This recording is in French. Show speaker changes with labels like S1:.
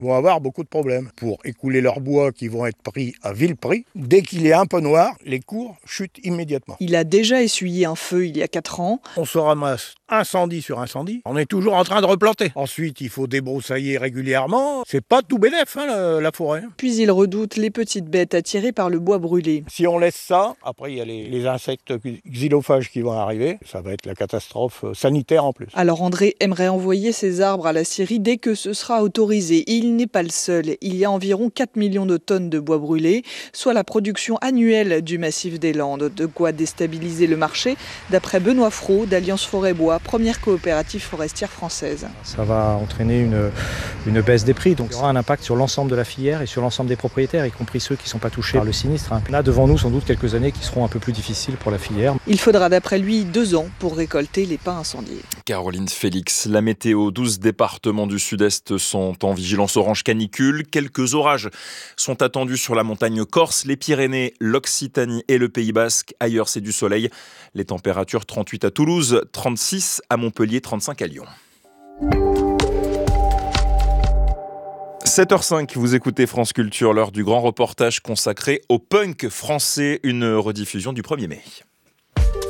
S1: vont avoir beaucoup de problèmes pour écouler leur bois qui vont être pris à vil prix. Dès qu'il est un peu noir, les cours chutent immédiatement.
S2: Il a déjà essuyé un feu il y a 4 ans.
S1: On se ramasse incendie sur incendie. On est toujours en train de replanter. Ensuite, il faut débroussailler régulièrement. C'est pas tout bénef, la forêt.
S2: Puis il redoute les petites bêtes attirées par le bois brûlé.
S1: Si on laisse ça, après il y a les insectes xylophages qui vont arriver. Ça va être la catastrophe sanitaire en plus.
S2: Alors André aimerait envoyer ses arbres à la Syrie dès que ce sera autorisé. Et il n'est pas le seul. Il y a environ 4 millions de tonnes de bois brûlé, soit la production annuelle du massif des Landes. De quoi déstabiliser le marché, d'après Benoît Fraud d'Alliance Forêt-Bois, première coopérative forestière française.
S3: Ça va entraîner une baisse des prix, donc il y aura un impact sur l'ensemble de la filière et sur l'ensemble des propriétaires, y compris ceux qui ne sont pas touchés par le sinistre. On a devant nous sans doute quelques années qui seront un peu plus difficiles pour la filière.
S2: Il faudra d'après lui 2 ans pour récolter les pins incendiés.
S4: Caroline Félix, la météo, 12 départements du sud-est sont en vigilance orange canicule. Quelques orages sont attendus sur la montagne corse, les Pyrénées, l'Occitanie et le Pays Basque. Ailleurs, c'est du soleil. Les températures 38 à Toulouse, 36 à Montpellier, 35 à Lyon. 7h05, vous écoutez France Culture, l'heure du grand reportage consacré au punk français, une rediffusion du 1er mai.